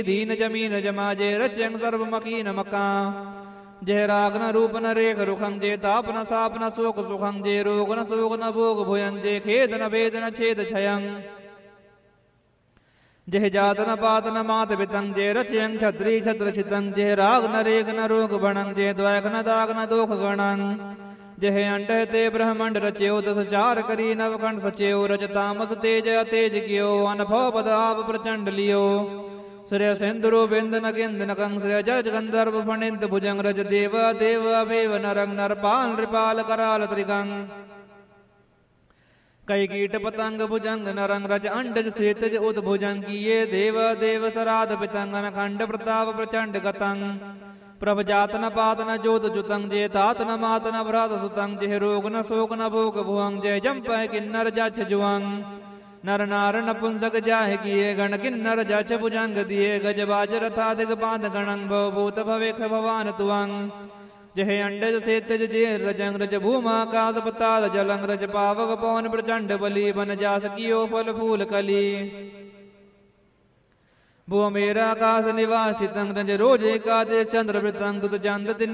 दीन जमीन जमा जे रच्यं सर्व मकीन मका जय राग न रूप न रेख रुखं जे ताप न साप न शोक सुखं जे रोग न शोक न भोग भुयं जे खेद न भेद न छेद छयं जय जात न पात न मात पितं जे रच्यं छत्री छत्र छितं जे राग न रेग न रोग भणं जे द्वैक न दाग न दोख गणं जय अंड ते ब्रह्मंड रच्यो दस चार करी नवखंड सच्यो रच तामस तेज अतेज कियो अनभव पद आप प्रचंड लियो श्रेय सिंधुरो बिंद न किंद न कंग श्रेय जज गंधर्व फणिंत भुजंग रज देव देव अवेव नरंग नरपाल नृपाल कराल त्रिगंग कई कीट पतंग भुजंग नरंग रज अंडज सेतज उद भुजंग किए देव देव सराध पितंग अनखंड प्रताप प्रचंड गतंग प्रभ जात न पात न जोत जुतंग जय तात न मात न भ्रात सुतंग जय रोग न शोक न भोग भुवंग जय जम्प किन्नर जछ जुवंग नर नार नपुंसक जाहे किए गण किन्नर जछ भुजंग दिए गज बाज रथादिग पाद गणंग भव भूत भवेख भवान तुवंग जय अंडज सेतज जे रजंग रज भूमाकाश पताल जलंग रज पावक पवन प्रचंड बली बन जास कियो फल फूल कली भुव मेरा आकाश निवासितं रज रोज एकादश चंद्र वृतंग दुत चंद